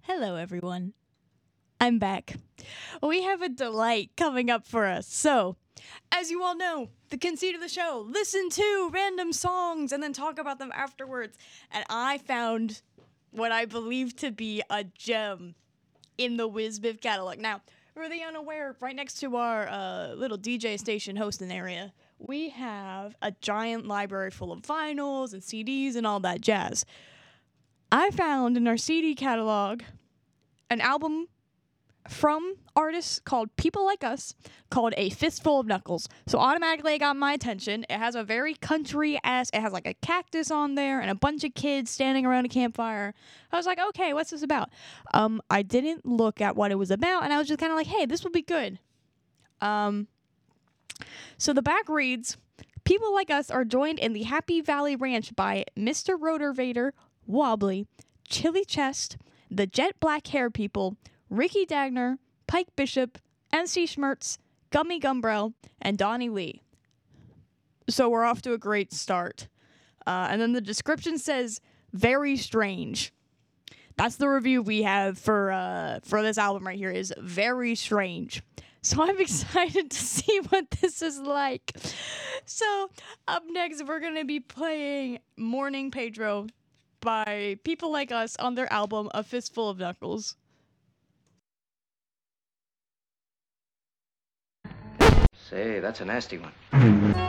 Hello, everyone. I'm back. We have a delight coming up for us. So, as you all know, the conceit of the show, listen to random songs and then talk about them afterwards. And I found what I believe to be a gem in the WizBiv catalog. Now, for the unaware, right next to our little DJ station hosting area, we have a giant library full of vinyls and CDs and all that jazz. I found in our CD catalog an album from artists called People Like Us called A Fistful of Knuckles. So automatically it got my attention. It has a very country-esque, it has like a cactus on there and a bunch of kids standing around a campfire. I was like, okay, what's this about? I didn't look at what it was about, and I was just kind of like, hey, this will be good. So the back reads, People Like Us are joined in the Happy Valley Ranch by Mr. Rotorvator, Wobbly, Chili Chest, the Jet Black Hair People, Ricky Dagner, Pike Bishop, NC Schmertz, Gummy Gumbrell, and Donnie Lee. So we're off to a great start. And then the description says, very strange. That's the review we have for this album right here, is very strange. So I'm excited to see what this is like. So up next, we're going to be playing Morning Pedro by People Like Us on their album A Fistful of Knuckles. Say, that's a nasty one.